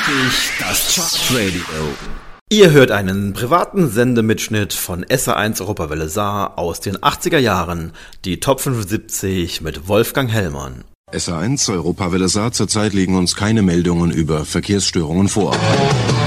Das Chartradio. Ihr hört einen privaten Sendemitschnitt von SR1 Europawelle Saar aus den 80er Jahren, die Top 75 mit Wolfgang Hellmann. SR1 Europawelle Saar, zurzeit liegen uns keine Meldungen über Verkehrsstörungen vor.